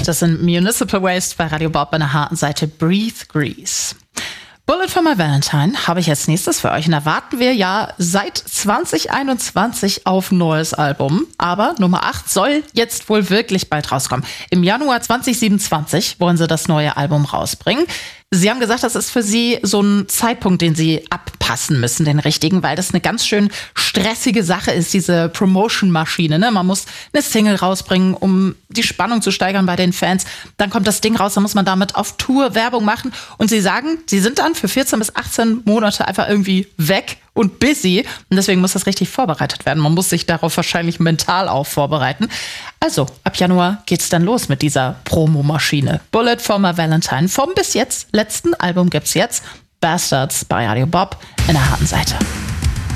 Das sind Municipal Waste bei Radio Bob an der harten Seite Breathe Grease. Bullet for My Valentine habe ich als nächstes für euch. Und da warten wir ja seit 2021 auf ein neues Album. Aber Nummer 8 soll jetzt wohl wirklich bald rauskommen. Im Januar 2027 wollen sie das neue Album rausbringen. Sie haben gesagt, das ist für Sie so ein Zeitpunkt, den Sie abpassen müssen, den richtigen, weil das eine ganz schön stressige Sache ist, diese Promotion-Maschine. Ne? Man muss eine Single rausbringen, um die Spannung zu steigern bei den Fans. Dann kommt das Ding raus, dann muss man damit auf Tour Werbung machen. Und Sie sagen, Sie sind dann für 14 bis 18 Monate einfach irgendwie weg und busy. Und deswegen muss das richtig vorbereitet werden. Man muss sich darauf wahrscheinlich mental auch vorbereiten. Also, ab Januar geht's dann los mit dieser Promomaschine. Bullet for My Valentine. Vom bis jetzt letzten Album gibt's jetzt Bastards bei Radio Bob in der harten Seite.